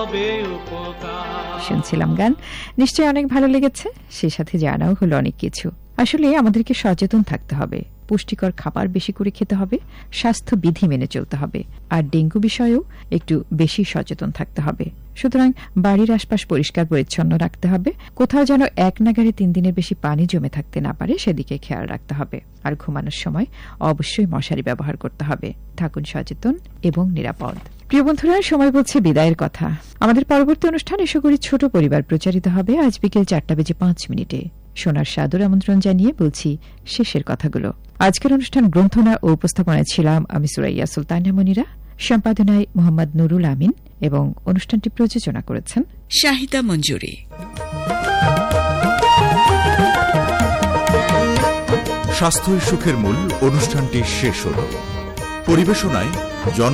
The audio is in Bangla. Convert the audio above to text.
শুনছিলাম গান, নিশ্চয়ই অনেক ভালো লেগেছে। সেই সাথে জানাও হলো অনেক কিছু। আসলে আমাদেরকে সচেতন থাকতে হবে, পুষ্টিকর খাবার বেশি করে খেতে হবে, স্বাস্থ্য বিধি মেনে চলতে হবে, আর ডেঙ্গু বিষয়েও একটু বেশি সচেতন থাকতে হবে। সুতরাং বাড়ির আশপাশ পরিষ্কার পরিচ্ছন্ন রাখতে হবে, কোথাও যেন এক নাগাড়ে 3 দিনের বেশি পানি জমে থাকতে না পারে সেদিকে খেয়াল রাখতে হবে। আর ঘুমানোর সময় অবশ্যই মশারি ব্যবহার করতে হবে। থাকুন সচেতন এবং নিরাপদ। প্রিয় বন্ধুরা, সময় বলছে বিদায়ের কথা। আমাদের পরবর্তী অনুষ্ঠান এসে করি ছোট পরিবার প্রচারিত হবে আজ বিকেল 4:05। শোনার সাদর আমন্ত্রণ জানিয়ে বলছি শেষের কথাগুলো। আজকের অনুষ্ঠান গ্রন্থনা ও উপস্থাপনায় ছিলাম আমি সুরাইয়া সুলতানা মনিরা, সম্পাদনায় মোহাম্মদ নুরুল আমিন এবং অনুষ্ঠানটি প্রযোজনা করেছেন শাহিদা মঞ্জুরি। স্বাস্থ্যই সুখের মূল অনুষ্ঠানটি শেষ হল। পরিবেশনায়